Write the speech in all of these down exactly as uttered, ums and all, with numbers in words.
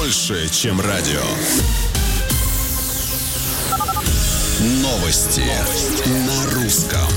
больше, чем радио. Новости, Новости. На русском.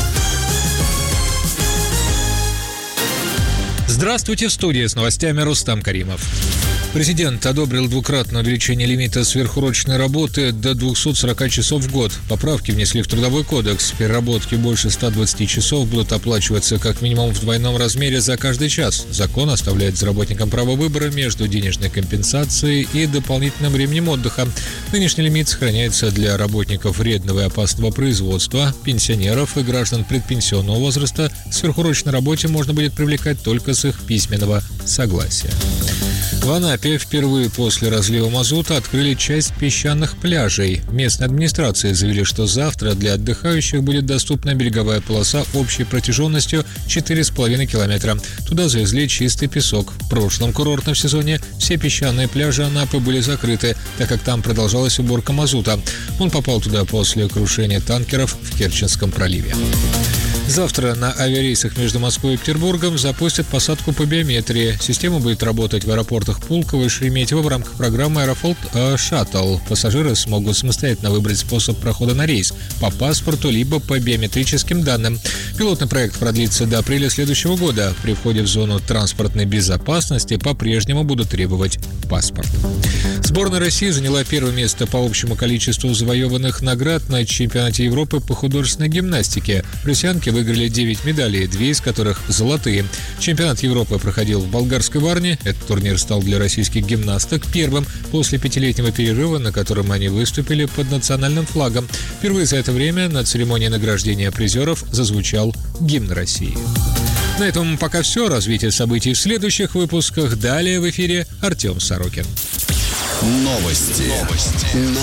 Здравствуйте, в студии с новостями Рустам Каримов. Президент одобрил двукратное увеличение лимита сверхурочной работы до двухсот сорока часов в год. Поправки внесли в Трудовой кодекс. Переработки больше ста двадцати часов будут оплачиваться как минимум в двойном размере за каждый час. Закон оставляет работникам право выбора между денежной компенсацией и дополнительным временем отдыха. Нынешний лимит сохраняется для работников вредного и опасного производства, пенсионеров и граждан предпенсионного возраста. К сверхурочной работе можно будет привлекать только с их письменного согласия. В Анапе впервые после разлива мазута открыли часть песчаных пляжей. Местные администрации заявили, что завтра для отдыхающих будет доступна береговая полоса общей протяженностью четыре с половиной километра. Туда завезли чистый песок. В прошлом курортном сезоне все песчаные пляжи Анапы были закрыты, так как там продолжалась уборка мазута. Он попал туда после крушения танкеров в Керченском проливе. Завтра на авиарейсах между Москвой и Петербургом запустят посадку по биометрии. Система будет работать в аэропортах Пулково и Шереметьево в рамках программы «Аэрофлот Шаттл». Пассажиры смогут самостоятельно выбрать способ прохода на рейс по паспорту либо по биометрическим данным. Пилотный проект продлится до апреля следующего года. При входе в зону транспортной безопасности по-прежнему будут требовать паспорт. Сборная России заняла первое место по общему количеству завоеванных наград на чемпионате Европы по художественной гимнастике. Россиянки выиграли девять медалей, две из которых золотые. Чемпионат Европы проходил в болгарской Варне. Этот турнир стал для российских гимнасток первым после пятилетнего перерыва, на котором они выступили под национальным флагом. Впервые за это время на церемонии награждения призеров зазвучал гимн России. На этом пока все. Развитие событий в следующих выпусках. Далее в эфире Артем Сорокин. Новости. Новости.